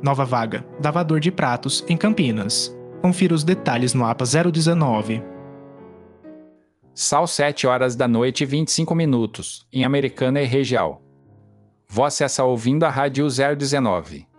Nova vaga, lavador de pratos, em Campinas. Confira os detalhes no APA 019. Sal 7 horas da noite e 25 minutos, em Americana e região. Você está ouvindo a Rádio 019.